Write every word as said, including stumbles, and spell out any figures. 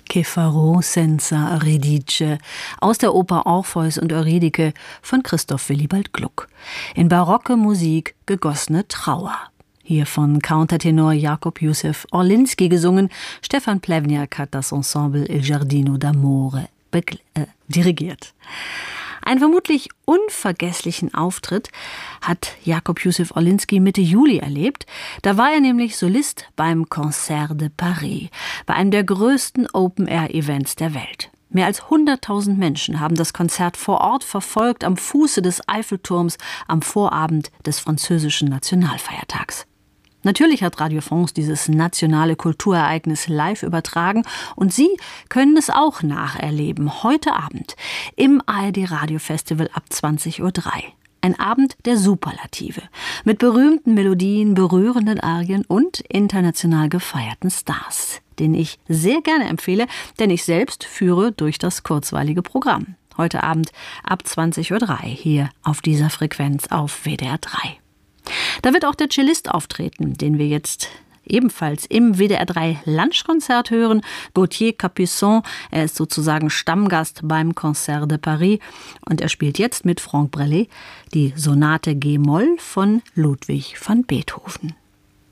Che farò senza Eurydice aus der Oper Orpheus und Eurydike von Christoph Willibald Gluck. In barocke Musik gegossene Trauer. Hier von Countertenor Jakub Józef Orlinski gesungen. Stefan Plewniak hat das Ensemble Il Giardino d'Amore äh, dirigiert. Einen vermutlich unvergesslichen Auftritt hat Jakub Józef Orlinski Mitte Juli erlebt. Da war er nämlich Solist beim Concert de Paris, bei einem der größten Open-Air-Events der Welt. Mehr als hunderttausend Menschen haben das Konzert vor Ort verfolgt, am Fuße des Eiffelturms, am Vorabend des französischen Nationalfeiertags. Natürlich hat Radio France dieses nationale Kulturereignis live übertragen und Sie können es auch nacherleben, heute Abend im A R D Radio Festival ab zwanzig Uhr drei. Ein Abend der Superlative, mit berühmten Melodien, berührenden Arien und international gefeierten Stars, den ich sehr gerne empfehle, denn ich selbst führe durch das kurzweilige Programm. Heute Abend ab zwanzig Uhr drei hier auf dieser Frequenz auf W D R drei. Da wird auch der Cellist auftreten, den wir jetzt ebenfalls im W D R drei Lunchkonzert hören. Gauthier Capuçon, er ist sozusagen Stammgast beim Concert de Paris und er spielt jetzt mit Franck Brellet die Sonate G-Moll von Ludwig van Beethoven.